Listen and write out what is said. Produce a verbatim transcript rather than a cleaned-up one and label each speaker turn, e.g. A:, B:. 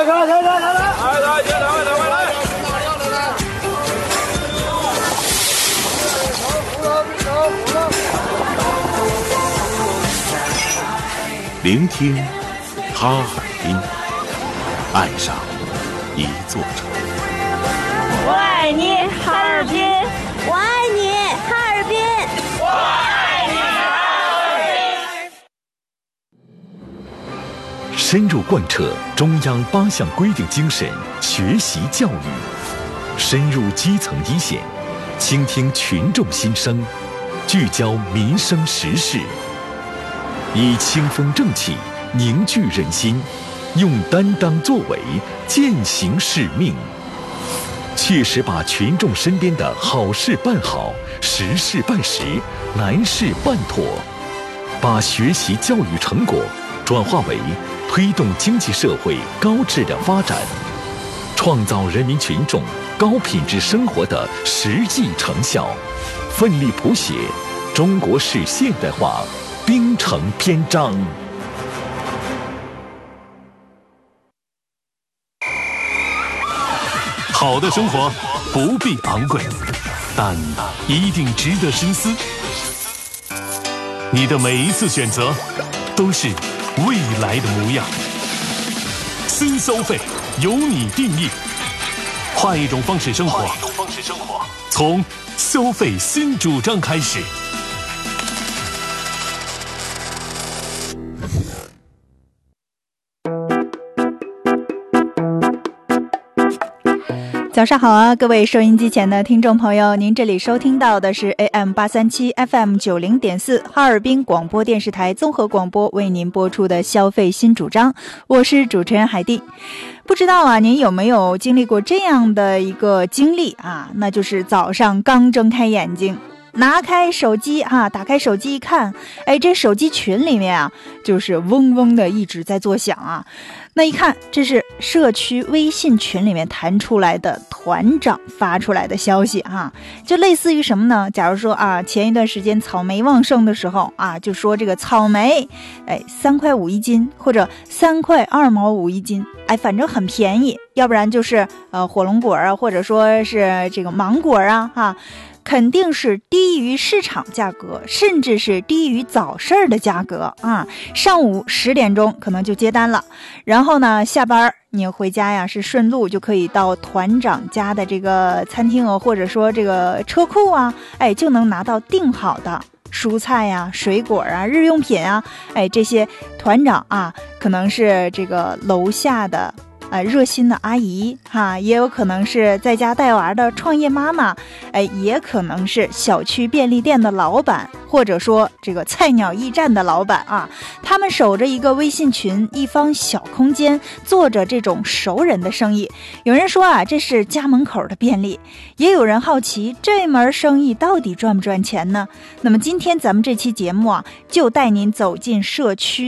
A: 来来来来来，来来来来来来。
B: 聆听哈尔滨，爱上一座城。
C: 我爱你，哈尔滨！
D: 我爱你，哈尔滨！
C: 我爱你，哈尔
E: 滨！深入贯彻中央八项规定精神学习教育，深入基层一线，倾听群众心声，聚焦民生时事，以清风正气凝聚人心，用担当作为践行使命，切实把群众身边的好事办好，实事办实，难事办妥，把学习教育成果转化为推动经济社会高质量发展，创造人民群众高品质生活的实际成效，奋力谱写中国式现代化冰城篇章。
F: 好的生活不必昂贵，但一定值得深思。你的每一次选择都是未来的模样。新消费由你定义，换一种方式生活，从消费新主张开始。
G: 早上好啊，各位收音机前的听众朋友，您这里收听到的是 A M 八三七 F M 九零点四哈尔滨广播电视台综合广播为您播出的消费新主张，我是主持人海蒂。不知道啊，您有没有经历过这样的一个经历啊？那就是早上刚睁开眼睛，拿开手机啊，打开手机一看，哎，这手机群里面啊，就是嗡嗡的一直在作响啊。那一看，这是社区微信群里面弹出来的团长发出来的消息啊，就类似于什么呢？假如说啊，前一段时间草莓旺盛的时候啊，就说这个草莓，哎，三块五一斤，或者三块二毛五一斤，哎，反正很便宜。要不然就是呃火龙果啊，或者说是这个芒果啊，哈、啊。肯定是低于市场价格，甚至是低于早市的价格啊！上午十点钟可能就接单了，然后呢，下班你回家呀是顺路就可以到团长家的这个餐厅啊，或者说这个车库啊，哎，就能拿到订好的蔬菜呀、水果啊、日用品啊，哎，这些团长啊，可能是这个楼下的。呃，热心的阿姨哈，也有可能是在家带娃的创业妈妈，哎，也可能是小区便利店的老板，或者说这个菜鸟驿站的老板啊，他们守着一个微信群，一方小空间，做着这种熟人的生意。有人说啊，这是家门口的便利，也有人好奇这门生意到底赚不赚钱呢？那么今天咱们这期节目啊，就带您走进社区